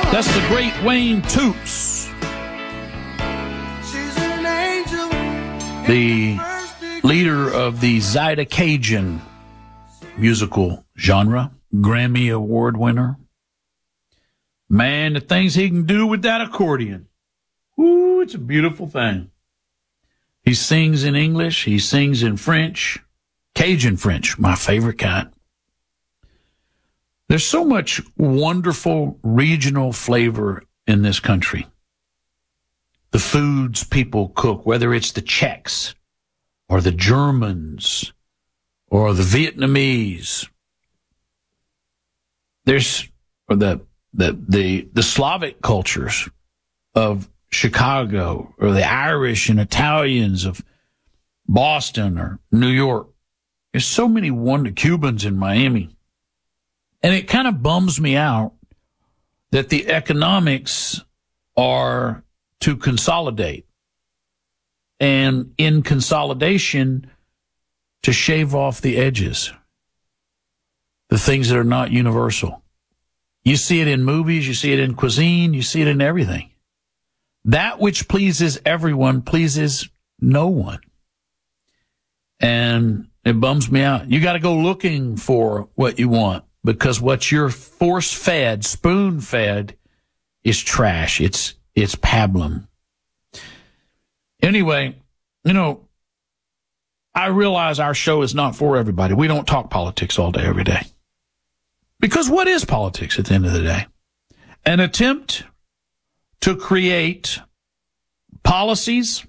That's the great Wayne Toops, the leader of the Zydeco musical genre, Grammy Award winner. Man, the things he can do with that accordion. Ooh, it's a beautiful thing. He sings in English. He sings in French. Cajun French, my favorite kind. There's so much wonderful regional flavor in this country. The foods people cook, whether it's the Czechs or the Germans or the Vietnamese. There's the Slavic cultures of Chicago, or the Irish and Italians of Boston or New York. There's so many Cubans in Miami. And it kind of bums me out that the economics are to consolidate. And in consolidation, to shave off the edges, the things that are not universal. You see it in movies, you see it in cuisine, you see it in everything. That which pleases everyone pleases no one. And it bums me out. You got to go looking for what you want, because what you're force-fed, spoon-fed, is trash. It's pablum. Anyway, I realize our show is not for everybody. We don't talk politics all day, every day. Because what is politics at the end of the day? An attempt to create policies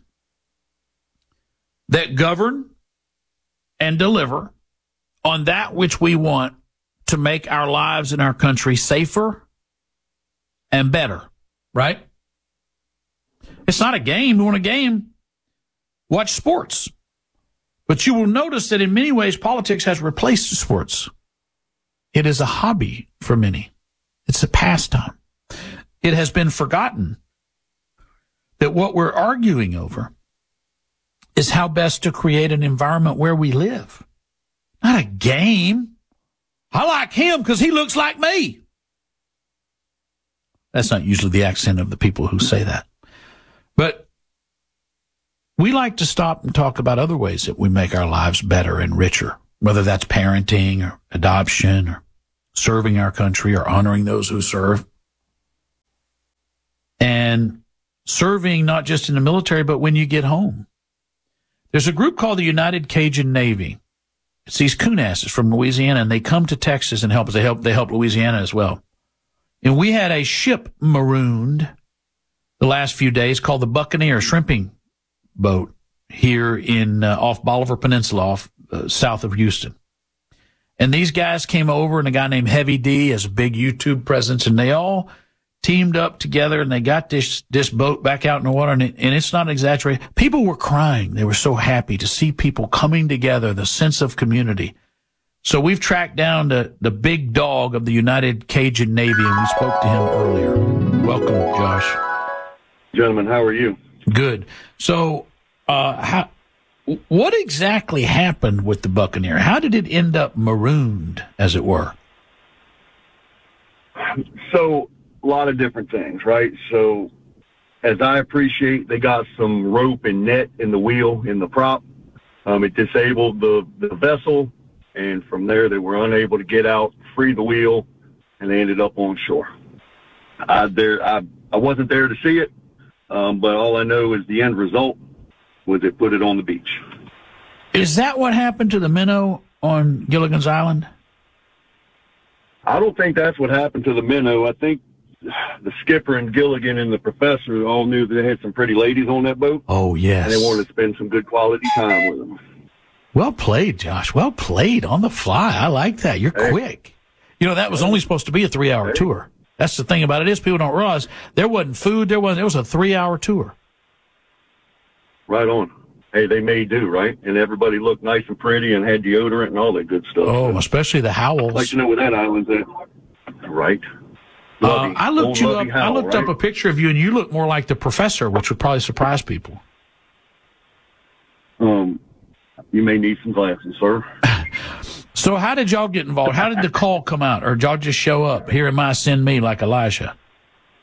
that govern and deliver on that which we want to make our lives in our country safer and better, right? It's not a game. You want a game? Watch sports. But you will notice that in many ways, politics has replaced sports. It is a hobby for many. It's a pastime. It has been forgotten that what we're arguing over is how best to create an environment where we live. Not a game. I like him because he looks like me. That's not usually the accent of the people who say that. But we like to stop and talk about other ways that we make our lives better and richer, whether that's parenting or adoption or serving our country or honoring those who serve. And serving not just in the military, but when you get home. There's a group called the United Cajun Navy. It's these coonasses from Louisiana, and they come to Texas and help us. They help Louisiana as well. And we had a ship marooned the last few days called the Buccaneer shrimping boat here in off Bolivar Peninsula, south of Houston. And these guys came over, and a guy named Heavy D has a big YouTube presence, and they all teamed up together, and they got this boat back out in the water, and it's not exaggerated. People were crying. They were so happy to see people coming together, the sense of community. So we've tracked down the big dog of the United Cajun Navy, and we spoke to him earlier. Welcome, Josh. Gentlemen, how are you? Good. So what exactly happened with the Buccaneer? How did it end up marooned, as it were? So, a lot of different things, right? So, as I appreciate, they got some rope and net in the wheel, in the prop. It disabled the vessel, and from there they were unable to get out, free the wheel, and they ended up on shore. I wasn't there to see it, but all I know is the end result was it put it on the beach. Is that what happened to the minnow on Gilligan's Island? I don't think that's what happened to the minnow. I think the skipper and Gilligan and the professor all knew that they had some pretty ladies on that boat. Oh, yes. And they wanted to spend some good quality time with them. Well played, Josh. Well played on the fly. I like that. You're quick. That was only supposed to be a 3-hour tour. That's the thing about it is people don't realize there wasn't food. It was a 3-hour tour. Right on. Hey, they may do, right? And everybody looked nice and pretty and had deodorant and all that good stuff. Oh, especially the Howells. I'd like to know where that island's at. Right. I looked you up. I looked up a picture of you, and you look more like the professor, which would probably surprise people. You may need some glasses, sir. So how did y'all get involved? How did the call come out? Or did y'all just show up? Here am I, send me, like Elijah?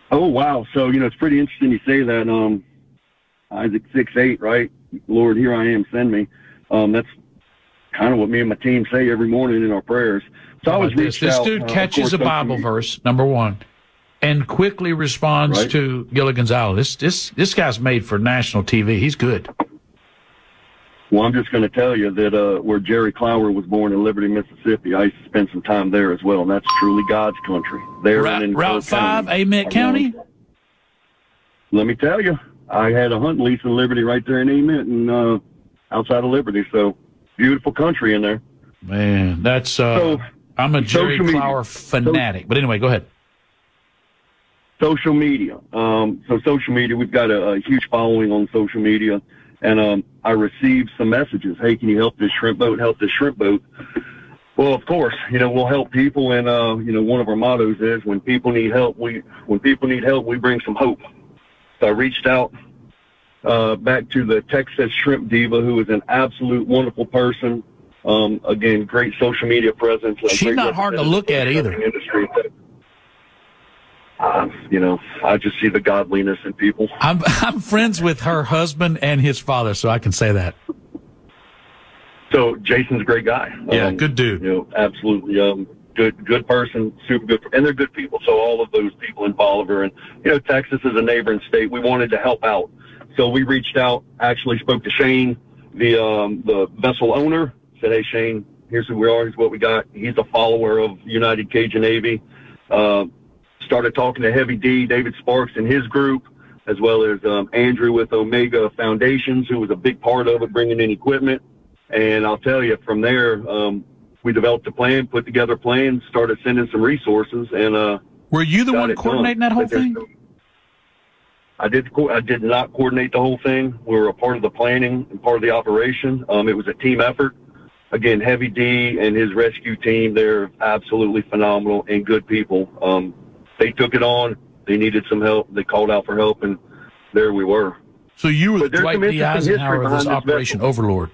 Oh, wow. So, it's pretty interesting you say that. Isaac 6'8", right? Lord, here I am, send me. That's kind of what me and my team say every morning in our prayers. So I was reached this out. Dude catches a Bible verse, number one, and quickly responds to Gilly Gonzalez. This guy's made for national TV. He's good. Well, I'm just going to tell you that where Jerry Clower was born in Liberty, Mississippi, I used to spend some time there as well, and that's truly God's country. There in Route 5, Amite County? Let me tell you, I had a hunting lease in Liberty right there in Amite and outside of Liberty, so beautiful country in there. Man, that's I'm a Jerry Clower fanatic. But anyway, go ahead. Social media. So social media, we've got a huge following on social media. And I received some messages. Hey, can you help this shrimp boat? Help this shrimp boat. Well, of course, we'll help people. And, one of our mottos is when people need help, we bring some hope. So I reached out back to the Texas Shrimp Diva, who is an absolute wonderful person. Again, great social media presence. She's not hard to look at either. Industry. I just see the godliness in people. I'm friends with her husband and his father, so I can say that. So Jason's a great guy. Yeah, good dude. Absolutely good person, super good, and they're good people. So all of those people in Bolivar and Texas is a neighboring state. We wanted to help out, so we reached out. Actually, spoke to Shane, the vessel owner. Said, "Hey, Shane, here's who we are. Here's what we got." He's a follower of United Cajun Navy. Started talking to Heavy D, David Sparks and his group, as well as Andrew with Omega Foundations, who was a big part of it, bringing in equipment. And I'll tell you, from there, we developed a plan, put together a plan, started sending some resources. And were you the one coordinating that whole thing? I did not coordinate the whole thing. We were a part of the planning and part of the operation. It was a team effort. Again, Heavy D and his rescue team, they're absolutely phenomenal and good people. They took it on. They needed some help. They called out for help, and there we were. So you were Dwight D. Eisenhower of this Operation Overlord.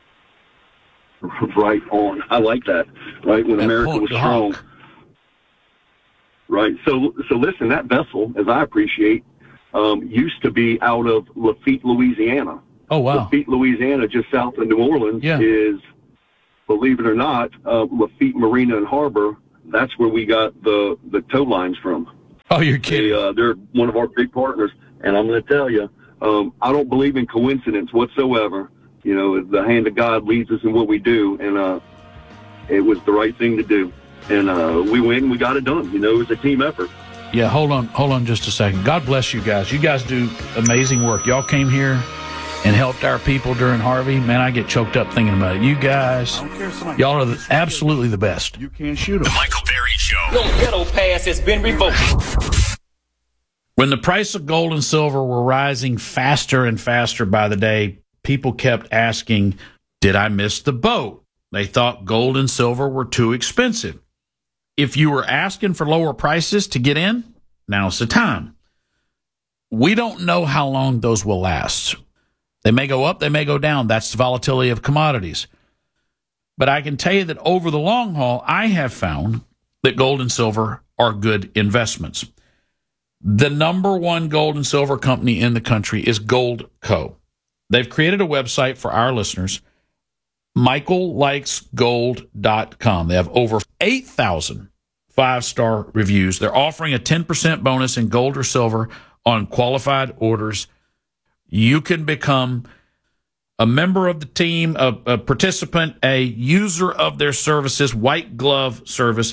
Right on. I like that. Right when America was strong. Right. So listen, that vessel, as I appreciate, used to be out of Lafitte, Louisiana. Oh, wow. Lafitte, Louisiana, just south of New Orleans, is, believe it or not, Lafitte Marina and Harbor. That's where we got the tow lines from. Oh, you're kidding. They're one of our big partners. And I'm going to tell you, I don't believe in coincidence whatsoever. The hand of God leads us in what we do. And it was the right thing to do. And we went and we got it done. It was a team effort. Yeah, hold on just a second. God bless you guys. You guys do amazing work. Y'all came here and helped our people during Harvey. Man, I get choked up thinking about it. You guys, y'all are absolutely the best. You can't shoot them. The Michael Berry Show. Your ghetto pass has been revoked. When the price of gold and silver were rising faster and faster by the day, people kept asking, did I miss the boat? They thought gold and silver were too expensive. If you were asking for lower prices to get in, now's the time. We don't know how long those will last. They may go up, they may go down. That's the volatility of commodities. But I can tell you that over the long haul, I have found that gold and silver are good investments. The number one gold and silver company in the country is Goldco. They've created a website for our listeners, michaellikesgold.com. They have over 8,000 five-star reviews. They're offering a 10% bonus in gold or silver on qualified orders. You can become a member of the team, a participant, a user of their services, white glove service,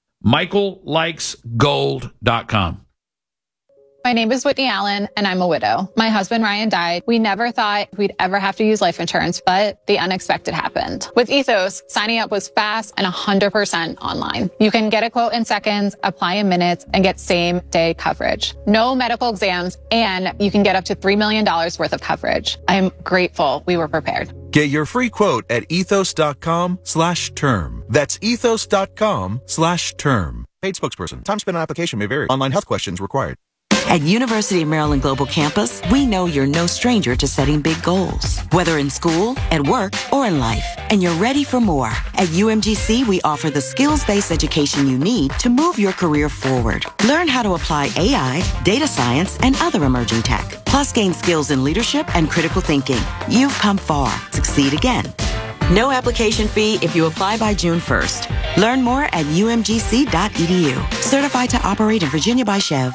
michaellikesgold.com. My name is Whitney Allen, and I'm a widow. My husband, Ryan, died. We never thought we'd ever have to use life insurance, but the unexpected happened. With Ethos, signing up was fast and 100% online. You can get a quote in seconds, apply in minutes, and get same-day coverage. No medical exams, and you can get up to $3 million worth of coverage. I am grateful we were prepared. Get your free quote at ethos.com/term. That's ethos.com/term. Paid spokesperson. Time spent on application may vary. Online health questions required. At University of Maryland Global Campus, we know you're no stranger to setting big goals, whether in school, at work, or in life, and you're ready for more. At UMGC, we offer the skills-based education you need to move your career forward. Learn how to apply AI, data science, and other emerging tech, plus gain skills in leadership and critical thinking. You've come far. Succeed again. No application fee if you apply by June 1st. Learn more at umgc.edu. Certified to operate in Virginia by Chev.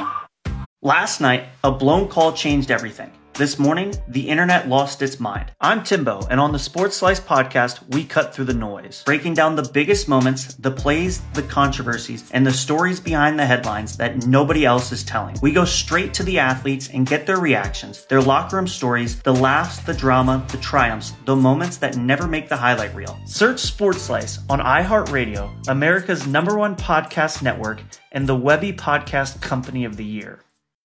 Last night, a blown call changed everything. This morning, the internet lost its mind. I'm Timbo, and on the Sports Slice podcast, we cut through the noise, breaking down the biggest moments, the plays, the controversies, and the stories behind the headlines that nobody else is telling. We go straight to the athletes and get their reactions, their locker room stories, the laughs, the drama, the triumphs, the moments that never make the highlight reel. Search Sports Slice on iHeartRadio, America's #1 podcast network, and the Webby Podcast Company of the Year.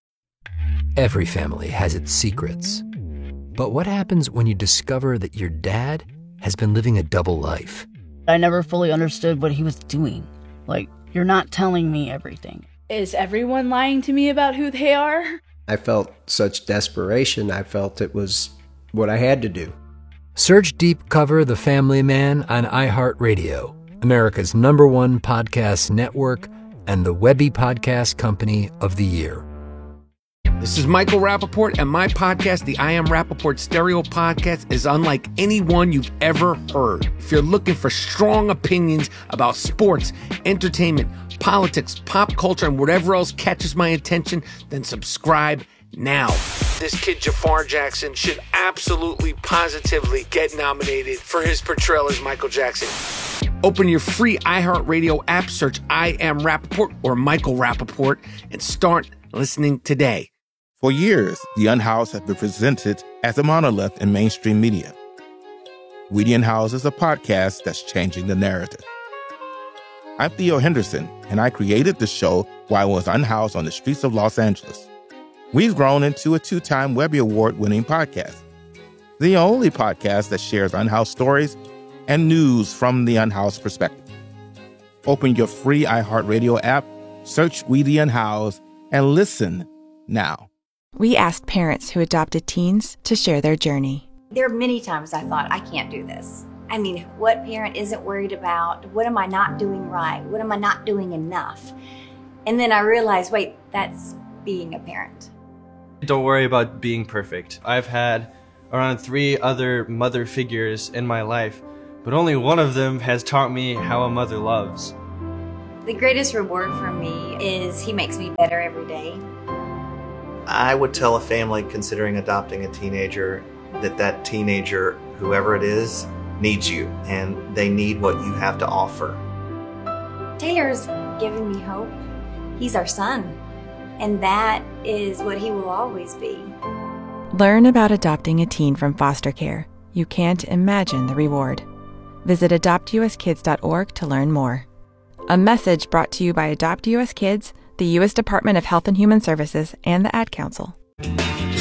Every family has its secrets. But what happens when you discover that your dad has been living a double life? I never fully understood what he was doing. Like, you're not telling me everything. Is everyone lying to me about who they are? I felt such desperation. I felt it was what I had to do. Search Deep Cover The Family Man on iHeartRadio, America's #1 podcast network, and the Webby Podcast Company of the Year. This is Michael Rappaport, and my podcast, the I Am Rappaport Stereo Podcast, is unlike any one you've ever heard. If you're looking for strong opinions about sports, entertainment, politics, pop culture, and whatever else catches my attention, then subscribe now. This kid Jafar Jackson should absolutely, positively get nominated for his portrayal as Michael Jackson. Open your free iHeartRadio app, search I Am Rappaport or Michael Rappaport, and start listening today. For years, The Unhoused has been presented as a monolith in mainstream media. We The Unhoused is a podcast that's changing the narrative. I'm Theo Henderson, and I created the show while I was unhoused on the streets of Los Angeles. We've grown into a 2-time Webby Award-winning podcast, the only podcast that shares unhoused stories and news from the unhoused perspective. Open your free iHeartRadio app, search We The Unhoused, and listen now. We asked parents who adopted teens to share their journey. There are many times I thought, I can't do this. I mean, what parent isn't worried about, what am I not doing right? What am I not doing enough? And then I realized, wait, that's being a parent. Don't worry about being perfect. I've had around 3 other mother figures in my life, but only one of them has taught me how a mother loves. The greatest reward for me is he makes me better every day. I would tell a family considering adopting a teenager that teenager, whoever it is, needs you, and they need what you have to offer. Taylor's giving me hope. He's our son, and that is what he will always be. Learn about adopting a teen from foster care. You can't imagine the reward. Visit adoptuskids.org to learn more. A message brought to you by Adopt US Kids, the U.S. Department of Health and Human Services, and the Ad Council.